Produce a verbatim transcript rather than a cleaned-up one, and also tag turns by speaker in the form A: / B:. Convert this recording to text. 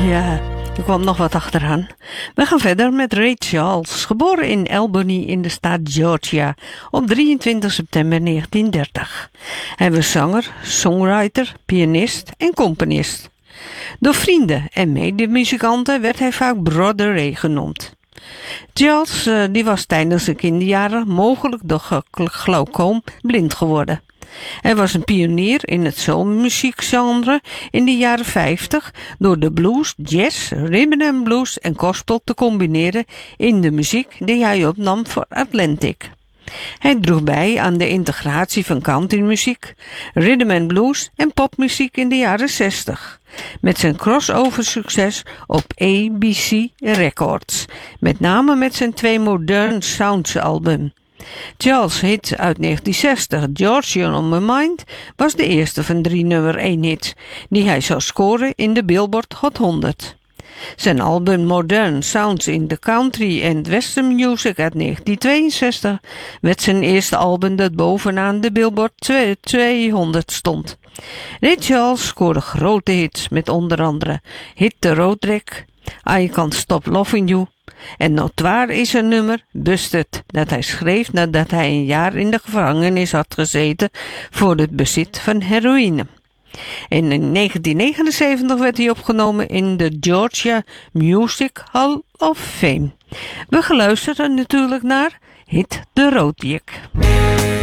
A: Ja, er kwam nog wat achteraan. We gaan verder met Ray Charles, geboren in Albany in de staat Georgia op drieëntwintig september negentien dertig. Hij was zanger, songwriter, pianist en componist. Door vrienden en medemuzikanten werd hij vaak Brother Ray genoemd. Charles uh, die was tijdens zijn kinderjaren mogelijk door glaucoom blind geworden. Hij was een pionier in het soulmuziekgenre in de jaren vijftig door de blues, jazz, rhythm and blues en gospel te combineren in de muziek die hij opnam voor Atlantic. Hij droeg bij aan de integratie van countrymuziek, rhythm and blues en popmuziek in de jaren zestig. Met zijn crossover succes op A B C Records, met name met zijn twee Modern Sounds album. Charles' hit uit negentien zestig, Georgia on My Mind, was de eerste van drie nummer één hits die hij zou scoren in de Billboard Hot honderd. Zijn album Modern Sounds in the Country and Western Music uit negentien tweeënzestig werd zijn eerste album dat bovenaan de Billboard tweehonderd stond. Ray Charles scoorde grote hits met onder andere Hit the Road Jack, I Can't Stop Loving You en notoire is een nummer Busted dat hij schreef nadat hij een jaar in de gevangenis had gezeten voor het bezit van heroïne. En in negentien negenenzeventig werd hij opgenomen in de Georgia Music Hall of Fame. We geluisteren natuurlijk naar Hit the Road Jack.